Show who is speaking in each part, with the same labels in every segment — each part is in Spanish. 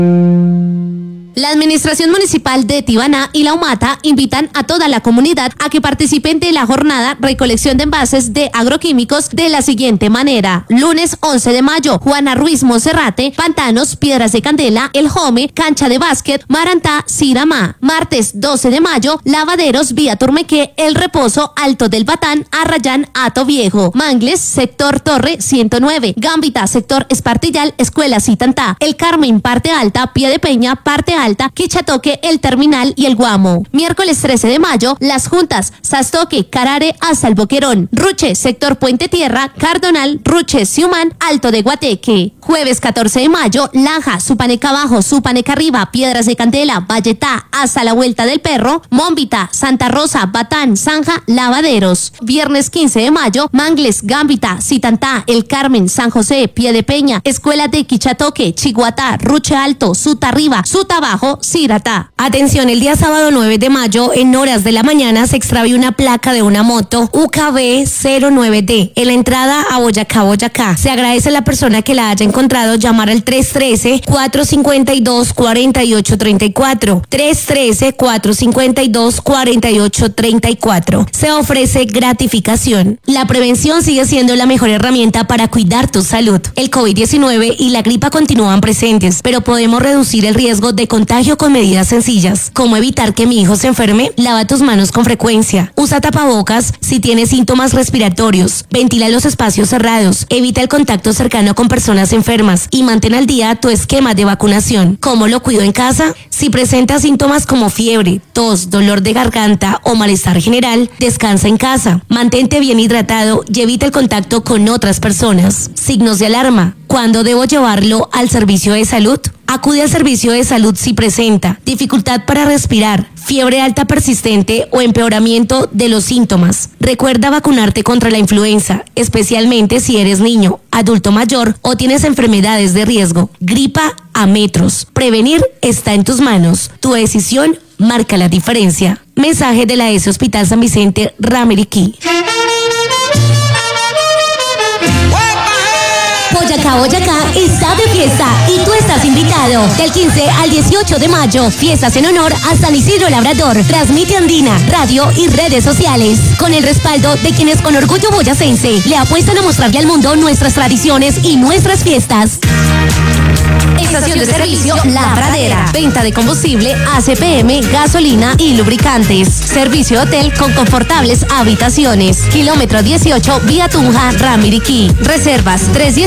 Speaker 1: La Administración Municipal de Tibaná y La Humata invitan a toda la comunidad a que participen de la jornada recolección de envases de agroquímicos de la siguiente manera. Lunes 11 de mayo, Juana Ruiz Monserrate, Pantanos, Piedras de Candela, El Jome, Cancha de Básquet, Marantá, Siramá. Martes 12 de mayo, Lavaderos, Vía Turmequé, El Reposo, Alto del Batán, Arrayán, Hato Viejo. Mangles, Sector Torre 109, Gambita, Sector Espartillal, Escuela Citantá, El Carmen, Parte Alta, Pie de Peña, Parte Alta, Quichatoque, El Terminal y El Guamo. Miércoles 13 de mayo, Las Juntas, Sastoque, Carare hasta El Boquerón. Ruche, Sector Puente Tierra, Cardonal, Ruche, Siumán, Alto de Guateque. Jueves 14 de mayo, Laja, Supaneca Abajo, Supaneca Arriba, Piedras de Candela, Valletá, hasta la Vuelta del Perro, Mómbita, Santa Rosa, Batán, Zanja, Lavaderos. Viernes 15 de mayo, Mangles, Gambita, Citantá, El Carmen, San José, Pie de Peña, Escuela de Quichatoque, Chiguatá, Ruche Alto, Suta Arriba, Suta Abajo, Ciratá.
Speaker 2: Atención, el día sábado 9 de mayo, en horas de la mañana, se extravió una placa de una moto UKB 09D en la entrada a Boyacá, Boyacá. Se agradece a la persona que la haya encontrado llamar al 313-452-4834. 313-452-4834. Se ofrece gratificación. La prevención sigue siendo la mejor herramienta para cuidar tu salud. El COVID-19 y la gripa continúan presentes, pero podemos reducir el riesgo de contagio con medidas sencillas, como evitar que mi hijo se enferme. Lava tus manos con frecuencia, usa tapabocas si tienes síntomas respiratorios, ventila los espacios cerrados, evita el contacto cercano con personas enfermas y mantén al día tu esquema de vacunación. ¿Cómo lo cuido en casa? Si presentas síntomas como fiebre, tos, dolor de garganta o malestar general, descansa en casa, mantente bien hidratado y evita el contacto con otras personas. Signos de alarma: ¿cuándo debo llevarlo al servicio de salud? Acude al servicio de salud si presenta dificultad para respirar, fiebre alta persistente o empeoramiento de los síntomas. Recuerda vacunarte contra la influenza, especialmente si eres niño, adulto mayor o tienes enfermedades de riesgo. Gripa a metros. Prevenir está en tus manos. Tu decisión marca la diferencia. Mensaje de la S Hospital San Vicente, Ramiriquí. Boyacá, Boyacá está de fiesta y tú estás invitado. Del 15 al 18 de mayo, fiestas en honor a San Isidro Labrador. Transmite Andina, radio y redes sociales. Con el respaldo de quienes con orgullo boyacense le apuestan a mostrarle al mundo nuestras tradiciones y nuestras fiestas.
Speaker 1: Estación de servicio La Pradera. Venta de combustible, ACPM, gasolina y lubricantes. Servicio de hotel con confortables habitaciones. Kilómetro 18, Vía Tunja, Ramiriquí. Reservas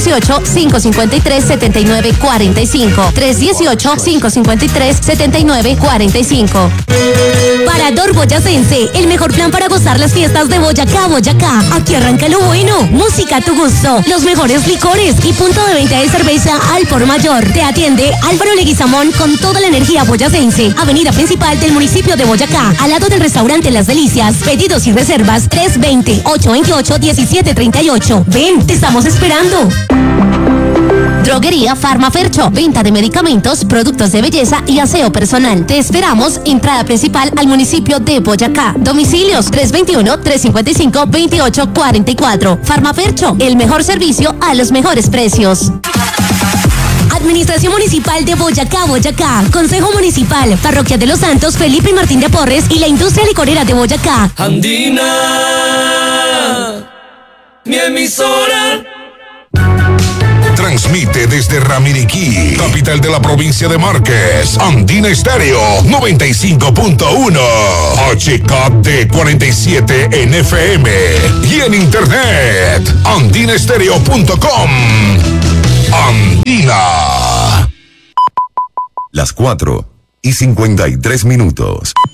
Speaker 1: 318-553-7945. 318-553-7945.
Speaker 2: Parador Boyacense, el mejor plan para gozar las fiestas de Boyacá, Boyacá. Aquí arranca lo bueno. Música a tu gusto, los mejores licores y punto de venta de cerveza al por mayor. Te atiende Álvaro Leguizamón con toda la energía boyacense. Avenida principal del municipio de Boyacá, al lado del restaurante Las Delicias. Pedidos y reservas 320-828-1738. Ven, te estamos esperando.
Speaker 1: Droguería Farmafercho, venta de medicamentos, productos de belleza y aseo personal. Te esperamos, entrada principal al municipio de Boyacá. Domicilios 321-355-2844. Farmafercho, el mejor servicio a los mejores precios.
Speaker 2: Administración Municipal de Boyacá, Boyacá. Consejo Municipal, Parroquia de los Santos, Felipe y Martín de Porres y la Industria Licorera de Boyacá.
Speaker 3: Andina, mi emisora.
Speaker 4: Transmite desde Ramiriquí, capital de la provincia de Márquez. Andina Estéreo 95.1. HKD 47 en FM y en internet andinaestereo.com. Andina.
Speaker 5: Las 4:53.